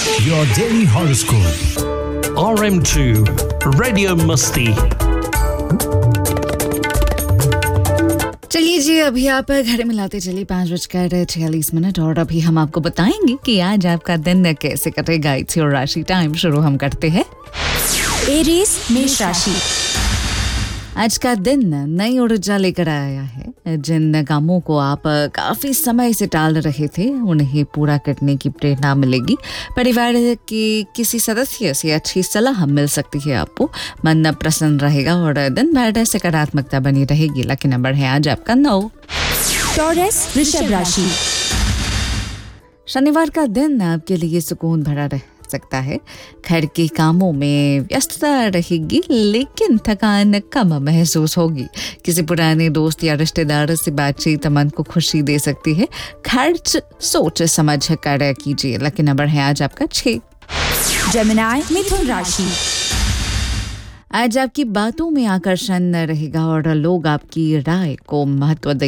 Your daily horoscope. RM2 Radio Musti. चलिए जी, अभी आप घड़ी मिलाते चलिए 5:46 और अभी हम आपको बताएंगे कि आज आपका दिन कैसे कटेगा। इसी और राशि टाइम शुरू हम करते हैं। एरीज मेष राशि। आज का दिन नई ऊर्जा लेकर आया है। जिन कामों को आप काफी समय से टाल रहे थे उन्हें पूरा करने की प्रेरणा मिलेगी। परिवार के किसी सदस्य से अच्छी सलाह मिल सकती है आपको। मन प्रसन्न रहेगा और दिन भर सकारात्मकता बनी रहेगी। लकी नंबर है आज आपका 9। टॉरस वृषभ राशि। शनिवार का दिन आपके लिए सुकून भरा रह सकता है। घर के कामों में व्यस्तता रहेगी लेकिन थकान कम महसूस होगी। किसी पुराने दोस्त या रिश्तेदार से बातचीत मन को खुशी दे सकती है। खर्च सोच समझ कर कीजिए। लकी नंबर है आज आपका 6। जेमिनी मिथुन राशि। आज आपकी बातों में आकर्षण रहेगा और लोग आपकी राय को महत्व देंगे।